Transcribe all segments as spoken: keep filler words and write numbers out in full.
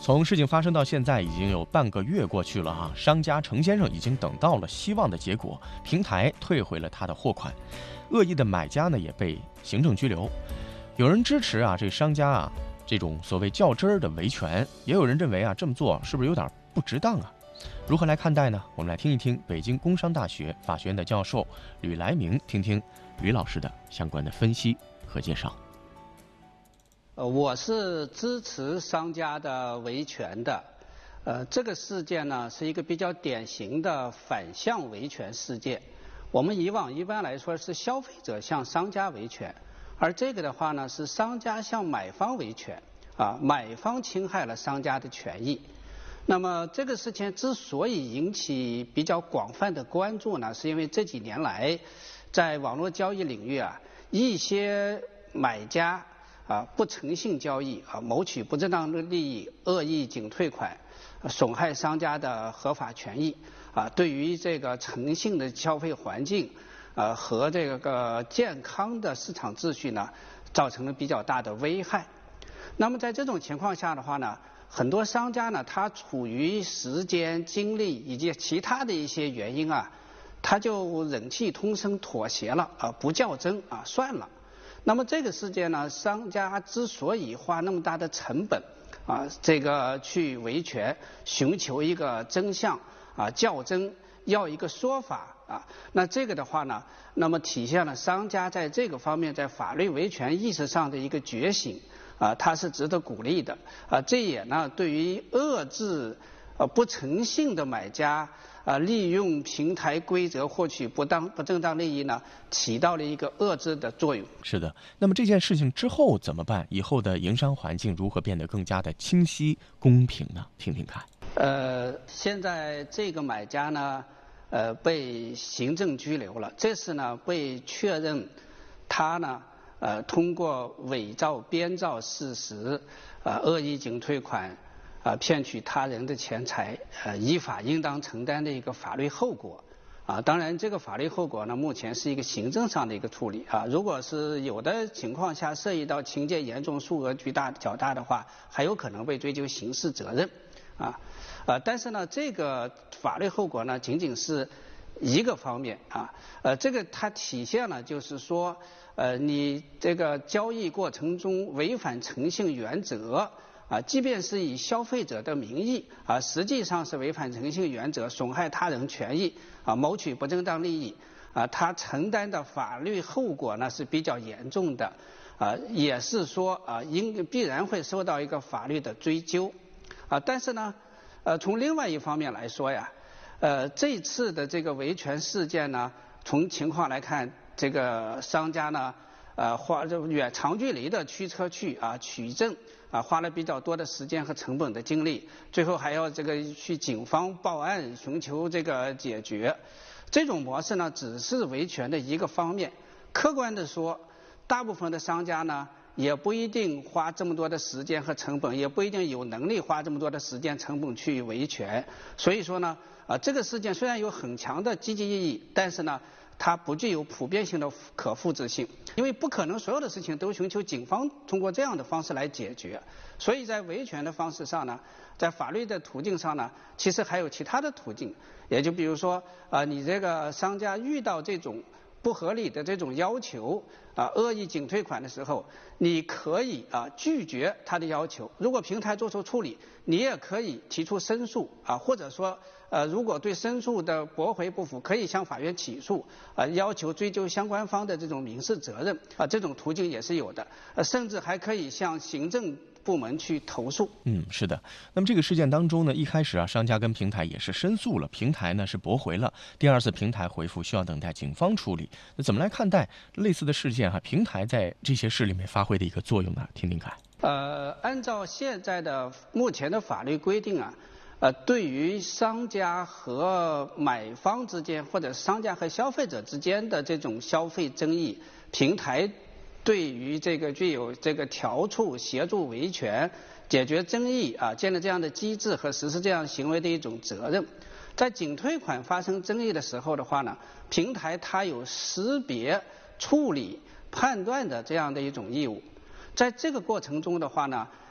从事情发生到现在已经有半个月过去了啊，商家程先生已经等到了希望的结果，平台退回了他的货款，恶意的买家呢也被行政拘留。有人支持啊这商家啊这种所谓较真儿的维权，也有人认为啊这么做是不是有点不值当啊？如何来看待呢？我们来听一听北京工商大学法学院的教授吕来明，听听吕老师的相关的分析和介绍。 呃，我是支持商家的维权的。呃，这个事件呢是一个比较典型的反向维权事件。我们以往一般来说是消费者向商家维权，而这个的话呢是商家向买方维权，啊，买方侵害了商家的权益。那么这个事情之所以引起比较广泛的关注呢，是因为这几年来，在网络交易领域啊，一些买家啊，不诚信交易啊，谋取不正当的利益，恶意仅退款，损害商家的合法权益啊，对于这个诚信的消费环境啊和这个健康的市场秩序呢，造成了比较大的危害。那么在这种情况下的话呢，很多商家呢，他处于时间、精力以及其他的一些原因啊，他就忍气吞声妥协了啊，不较真啊，算了。那么这个事件呢，商家之所以花那么大的成本啊，这个去维权，寻求一个真相啊，较真，要一个说法啊，那这个的话呢，那么体现了商家在这个方面在法律维权意识上的一个觉醒啊，它是值得鼓励的啊。这也呢，对于遏制呃不诚信的买家啊，利用平台规则获取不当不正当利益呢，起到了一个遏制的作用。 是的，那么这件事情之后怎么办？以后的营商环境如何变得更加的清晰公平呢？听听看。 呃，现在这个买家呢，呃，被行政拘留了。这次呢，被确认他呢，呃，通过伪造、编造事实，呃，恶意仅退款。啊，骗取他人的钱财，呃，依法应当承担的一个法律后果，啊，当然这个法律后果呢，目前是一个行政上的一个处理啊，如果是有的情况下涉及到情节严重、数额巨大、较大的话，还有可能被追究刑事责任，啊，呃，但是呢，这个法律后果呢，仅仅是一个方面啊，呃，这个它体现了就是说，呃，你这个交易过程中违反诚信原则。啊，即便是以消费者的名义啊，实际上是违反诚信原则，损害他人权益啊，谋取不正当利益啊，他承担的法律后果呢是比较严重的啊，也是说啊，应必然会受到一个法律的追究啊。但是呢，呃，从另外一方面来说呀，呃，这次的这个维权事件呢，从情况来看，这个商家呢。呃，花这远长距离的驱车去啊取证啊，花了比较多的时间和成本的精力，最后还要这个去警方报案寻求这个解决。这种模式呢，只是维权的一个方面。客观的说，大部分的商家呢，也不一定花这么多的时间和成本，也不一定有能力花这么多的时间成本去维权。所以说呢，啊，这个事件虽然有很强的积极意义，但是呢。它不具有普遍性的可复制性，因为不可能所有的事情都寻求警方通过这样的方式来解决，所以在维权的方式上呢，在法律的途径上呢，其实还有其他的途径，也就比如说啊、呃，你这个商家遇到这种不合理的这种要求啊，恶意仅退款的时候，你可以啊拒绝他的要求，如果平台做出处理，你也可以提出申诉啊，或者说。呃，如果对申诉的驳回不服，可以向法院起诉，啊，要求追究相关方的这种民事责任，啊，这种途径也是有的，呃，甚至还可以向行政部门去投诉。 嗯，是的。那么这个事件当中呢，一开始啊，商家跟平台也是申诉了，平台呢是驳回了，第二次平台回复需要等待警方处理。那怎么来看待类似的事件哈、啊？平台在这些事里面发挥的一个作用呢？听听看。 呃，按照现在的目前的法律规定啊。呃，对于商家和买方之间，或者商家和消费者之间的这种消费争议，平台对于这个具有这个调处、协助维权、解决争议啊，建立这样的机制和实施这样行为的一种责任。在仅退款发生争议的时候的话呢，平台它有识别、处理、判断的这样的一种义务。在这个过程中的话呢，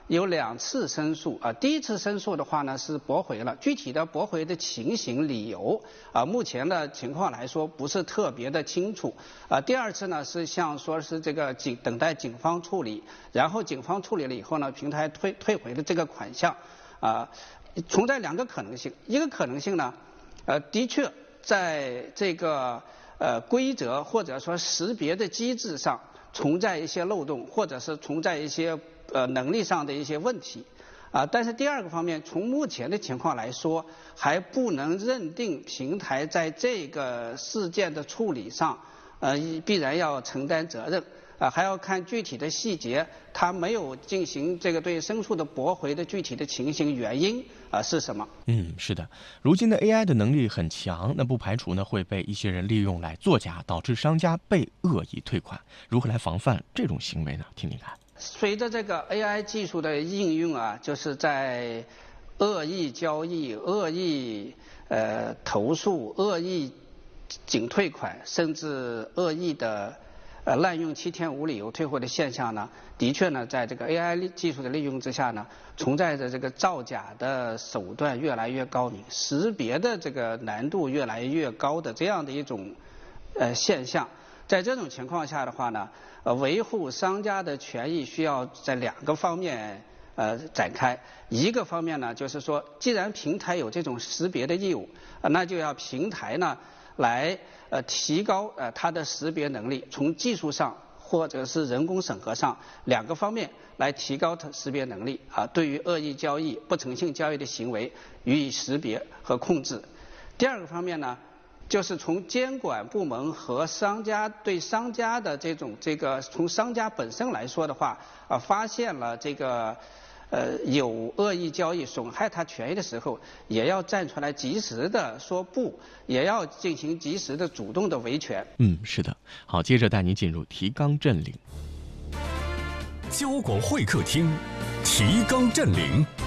有两次申诉啊，第一次申诉的话呢是驳回了，具体的驳回的情形、理由啊，目前的情况来说不是特别的清楚啊。第二次呢是像说是这个警等待警方处理，然后警方处理了以后呢，平台退退回了这个款项啊，存在两个可能性，一个可能性呢，呃，的确在这个呃规则或者说识别的机制上存在一些漏洞，或者是存在一些呃能力上的一些问题啊，但是第二个方面，从目前的情况来说，还不能认定平台在这个事件的处理上呃必然要承担责任啊，还要看具体的细节，他没有进行这个对申诉的驳回的具体的情形原因啊是什么？ 嗯，是的，如今的 A I 的能力很强，那不排除呢会被一些人利用来作假，导致商家被恶意退款。如何来防范这种行为呢？听听看。 随着这个 A I 技术的应用啊，就是在恶意交易、恶意呃投诉、恶意仅退款，甚至恶意的呃滥用七天无理由退货的现象呢，的确呢，在这个 A I 技术的利用之下呢，存在着这个造假的手段越来越高明，识别的这个难度越来越高的这样的一种呃现象。在这种情况下的话呢，呃，维护商家的权益需要在两个方面呃展开。一个方面呢，就是说，既然平台有这种识别的义务，呃、那就要平台呢来呃提高呃它的识别能力，从技术上或者是人工审核上两个方面来提高它识别能力啊，对于恶意交易、不诚信交易的行为予以识别和控制。第二个方面呢，就是从监管部门和商家对商家的这种这个从商家本身来说的话，啊，发现了这个呃有恶意交易损害他权益的时候，也要站出来及时的说不，也要进行及时的主动的维权。 嗯，是的。好，接着带您进入提纲桎领。 交广会客厅，提纲桎领。